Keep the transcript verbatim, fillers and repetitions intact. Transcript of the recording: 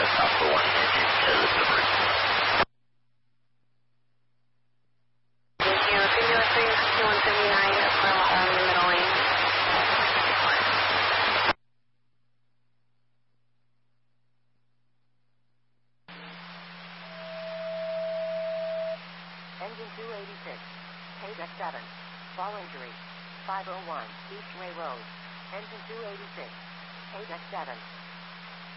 stop for one, engine to delivery. Zero three zero three one seventy nine from on the middle lane. Engine two eighty-six, K D E C seven, fall injury, five oh one East Ray Road. Engine two eighty-six, K D E C seven.